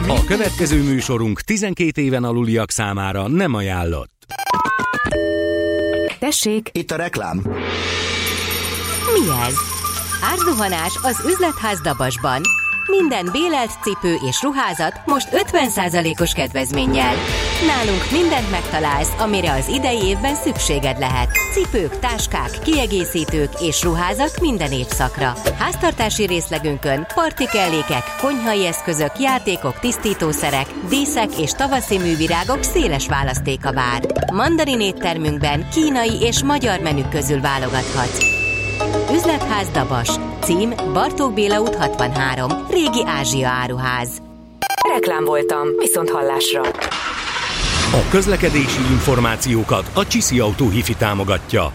A következő műsorunk 12 éven aluliak számára nem ajánlott. Tessék! Itt a reklám. Mi ez? Árzuhanás az üzletház Dabasban. Minden bélelt cipő és ruházat most 50%-os kedvezménnyel. Nálunk mindent megtalálsz, amire az idei évben szükséged lehet. Cipők, táskák, kiegészítők és ruházat minden évszakra. Háztartási részlegünkön partikellékek, konyhai eszközök, játékok, tisztítószerek, díszek és tavaszi művirágok széles választéka vár. Mandarin éttermünkben kínai és magyar menük közül válogathatsz. Üzletház Dabas. Cím Bartók Béla út 63. Régi Ázsia áruház. Reklám voltam, viszont hallásra. A közlekedési információkat a Csiszi Autó Hifi támogatja.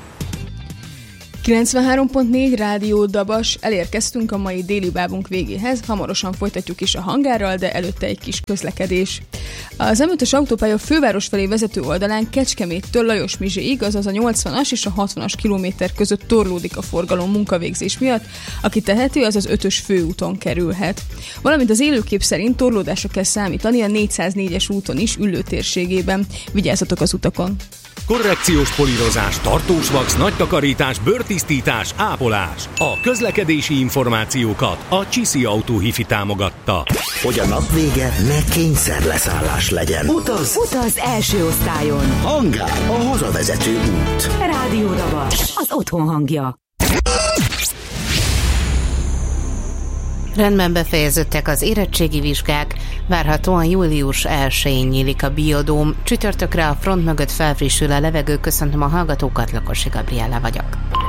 93.4 Rádió Dabas, elérkeztünk a mai déli bábunk végéhez, hamarosan folytatjuk is a hangárral, de előtte egy kis közlekedés. Az M5-ös autópálya főváros felé vezető oldalán Kecskeméttől Lajos-Mizséig, azaz a 80-as és a 60-as kilométer között torlódik a forgalom munkavégzés miatt, aki teheti, az az 5-ös főúton kerülhet. Valamint az élőkép szerint torlódásra kell számítani a 404-es úton is Üllő térségében. Vigyázzatok az utakon! Korrekciós polírozás, tartós vax, nagy takarítás, bőrtisztítás, ápolás. A közlekedési információkat a Csiszi Autó Hifi támogatta. Hogy a nap vége ne kényszerleszállás legyen. Utaz első osztályon. Hangár, a hazavezető út. Rádió Dabas, az otthon hangja. Rendben befejeződtek az érettségi vizsgák, várhatóan július 1-én nyílik a Biodóm, csütörtökre a front mögött felfrissül a levegő. Köszöntöm a hallgatókat, Lakosi Gabriella vagyok.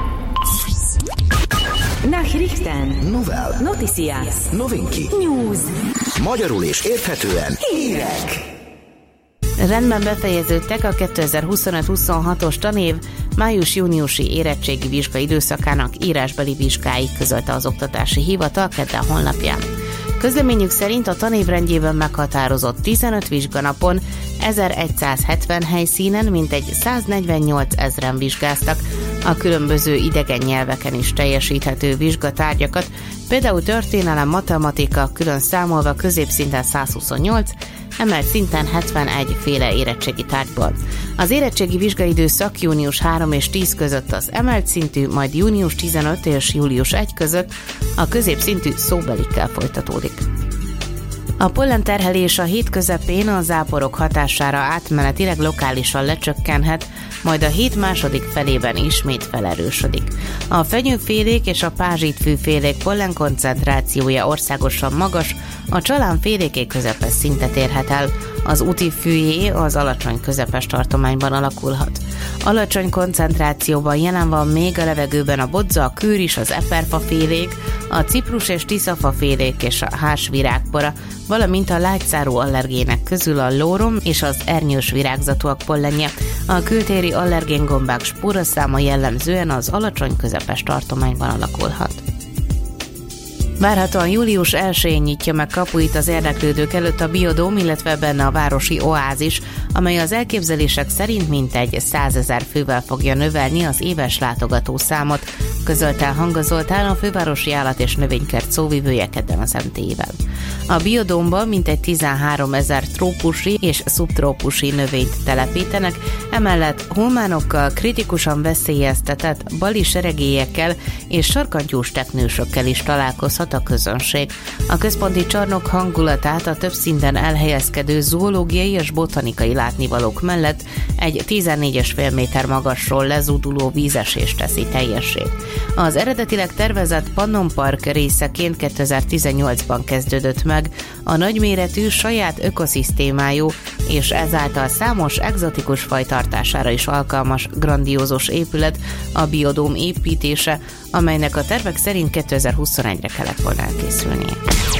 Nachrichten. Novel. Noticias. Novinki. News. Magyarul és érthetően hírek. Rendben befejeződtek a 2025-26-os tanév május-júniusi érettségi vizsga időszakának írásbeli vizsgái, közölte az Oktatási Hivatal kedden honlapján. Közleményük szerint a tanévrendjében meghatározott 15 vizsganapon 1170 helyszínen mintegy 148 000 vizsgáztak a különböző idegen nyelveken is teljesíthető vizsgatárgyakat, például történelem, matematika, külön számolva középszinten 128, emelt szinten 71 féle érettségi tárgyból. Az érettségi vizsgaidőszak június 3 és 10 között az emelt szintű, majd június 15 és július 1 között a középszintű szóbelikkel folytatódik. A pollenterhelés a hét közepén a záporok hatására átmenetileg lokálisan lecsökkenhet, majd a hét második felében ismét felerősödik. A fenyőfélék és a pázsitfűfélék pollenkoncentrációja országosan magas, a csalánféléké közepes szintet érhet el, az útifűjé az alacsony közepes tartományban alakulhat. Alacsony koncentrációban jelen van még a levegőben a bodza, a kőris, az eperfafélék, a ciprus és tiszafafélék és a hársvirágpora, valamint a lágyszárú allergének közül a lórom és az ernyős virágzatúak pollenje. A kültéri allergéngombák spóraszáma jellemzően az alacsony közepes tartományban alakulhat. Várhatóan július 1-én nyitja meg kapuit az érdeklődők előtt a Biodóm, illetve benne a városi oázis, amely az elképzelések szerint mintegy 100 000 fővel fogja növelni az éves látogatószámot, közölte Hanga Zoltán, a fővárosi állat- és növénykert szóvivője kedden az MT-vel. A Biodómban mintegy 13 000 trópusi és szubtrópusi növényt telepítenek, emellett hulmánokkal, kritikusan veszélyeztetett bali seregélyekkel és sarkantyús teknősökkel is találkozhat a közönség. A központi csarnok hangulatát a több szinten elhelyezkedő zoológiai és botanikai látnivalók mellett egy 14,5 méter magasról lezúduló vízesés teszi teljessé. Az eredetileg tervezett Pannon Park részeként 2018-ban kezdődött meg a nagyméretű, saját ökoszisztémájú és ezáltal számos egzotikus faj tartására is alkalmas grandiózus épület, a Biodóm építése, amelynek a tervek szerint 2021-re kellett volna elkészülnie.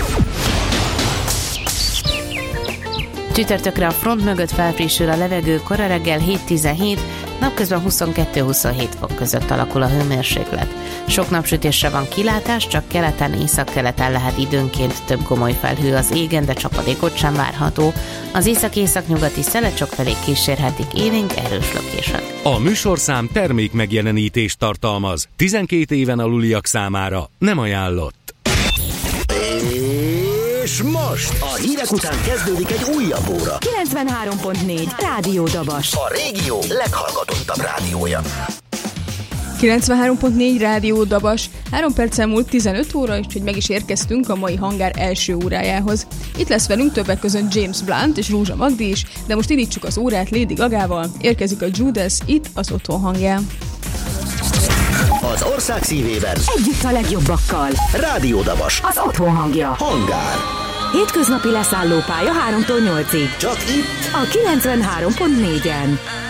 Csütörtökre a front mögött felfrissül a levegő, kora reggel 7-17, napközben 22-27 fok között alakul a hőmérséklet. Sok napsütésre van kilátás, csak keleten, északkeleten lehet időnként több gomoly felhő az égen, de csapadékot sem várható. Az észak-északnyugati szelet felé kísérhetik élénk erős lökések. A műsorszám termék megjelenítést tartalmaz. 12 éven aluliak számára nem ajánlott. És És most a hírek után kezdődik egy újabb óra. 93.4 Rádió Dabas. A régió leghallgatottabb rádiója. 93.4 Rádió Dabas. 3 perccel múlt 15 óra, és hogy meg is érkeztünk a mai hangár első órájához. Itt lesz velünk többek között James Blunt és Rózsa Magdi is, de most indítsuk az órát Lady Gagával. Érkezik a Judas, itt az Otthon hangján. Az ország szívében Együtt a legjobbakkal. Rádió Dabas. Az Otthon hangja. Hangár. Hétköznapi leszállópálya 3-tól 8-ig. Csak itt A 93.4-en.